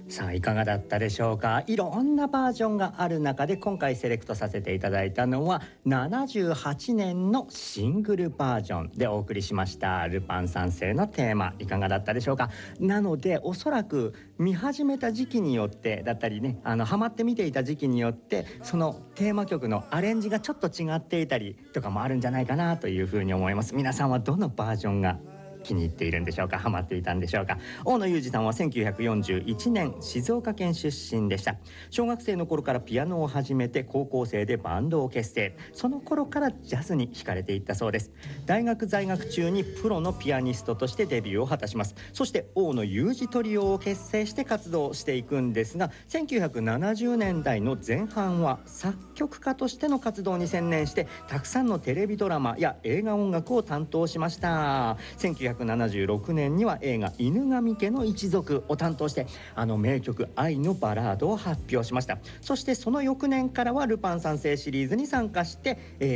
さあいかがだったでしょうか。いろんなバージョンがある中で今回セレクトさせていただいたのは78年のシングルバージョンでお送りしましたルパン三世のテーマ、いかがだったでしょうか。なのでおそらく見始めた時期によってだったりね、ハマって見ていた時期によってそのテーマ曲のアレンジがちょっと違っていたりとかもあるんじゃないかなというふうに思います。皆さんはどのバージョンが気に入っているんでしょうか。ハマっていたんでしょうか。大野裕二さんは1941年静岡県出身でした。小学生の頃からピアノを始めて高校生でバンドを結成。その頃からジャズに惹かれていったそうです。大学在学中にプロのピアニストとしてデビューを果たします。そして大野裕二トリオを結成して活動していくんですが、1970年代の前半は作曲家としての活動に専念してたくさんのテレビドラマや映画音楽を担当しました。1976年には映画犬神家の一族を担当して名曲愛のバラードを発表しました。そしてその翌年からはルパン三世シリーズに参加して、